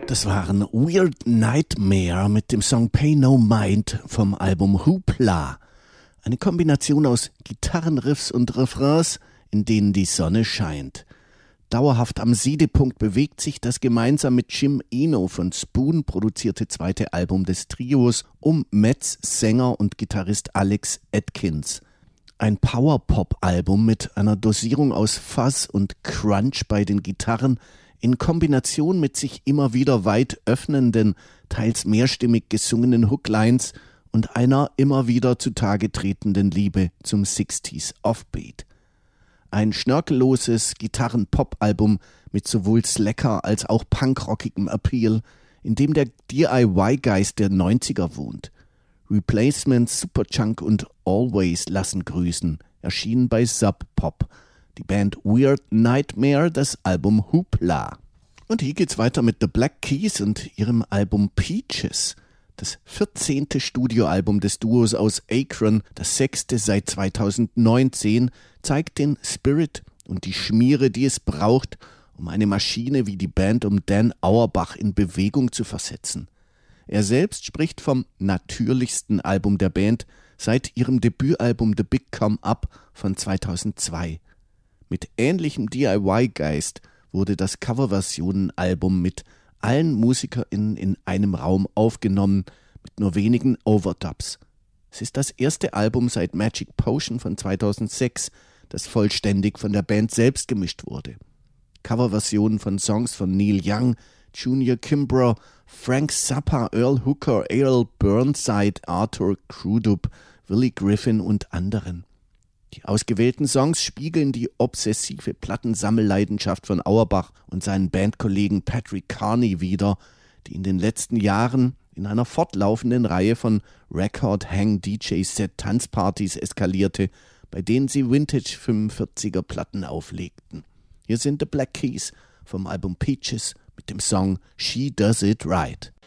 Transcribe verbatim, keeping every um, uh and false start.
Das waren Weird Nightmare mit dem Song Pay No Mind vom Album Hoopla. Eine Kombination aus Gitarrenriffs und Refrains, in denen die Sonne scheint. Dauerhaft am Siedepunkt bewegt sich das gemeinsam mit Jim Eno von Spoon produzierte zweite Album des Trios um Metz Sänger und Gitarrist Alex Atkins. Ein Power-Pop-Album mit einer Dosierung aus Fuzz und Crunch bei den Gitarren in Kombination mit sich immer wieder weit öffnenden, teils mehrstimmig gesungenen Hooklines und einer immer wieder zutage tretenden Liebe zum sechziger Offbeat. Ein schnörkelloses Gitarren-Pop-Album mit sowohl Slacker als auch punkrockigem Appeal, in dem der D I Y-Geist der neunziger wohnt. Replacements, Superchunk und Always lassen grüßen, erschienen bei Sub Pop. Die Band Weird Nightmare, das Album Hoopla. Und hier geht's weiter mit The Black Keys und ihrem Album Peaches. Das vierzehnte Studioalbum des Duos aus Akron, das sechste seit zweitausendneunzehn, zeigt den Spirit und die Schmiere, die es braucht, um eine Maschine wie die Band um Dan Auerbach in Bewegung zu versetzen. Er selbst spricht vom natürlichsten Album der Band seit ihrem Debütalbum The Big Come Up von zweitausendzwei. Mit ähnlichem D I Y-Geist wurde das Coverversionen-Album mit allen MusikerInnen in einem Raum aufgenommen, mit nur wenigen Overdubs. Es ist das erste Album seit Magic Potion von zweitausendsechs, das vollständig von der Band selbst gemischt wurde. Coverversionen von Songs von Neil Young, Junior Kimbrough, Frank Zappa, Earl Hooker, Earl Burnside, Arthur Crudup, Willie Griffin und anderen. Die ausgewählten Songs spiegeln die obsessive Plattensammelleidenschaft von Auerbach und seinen Bandkollegen Patrick Carney wider, die in den letzten Jahren in einer fortlaufenden Reihe von Record-Hang-D J-Set-Tanzpartys eskalierte, bei denen sie Vintage-fünfundvierziger Platten auflegten. Hier sind The Black Keys vom Album Peaches mit dem Song She Does It Right.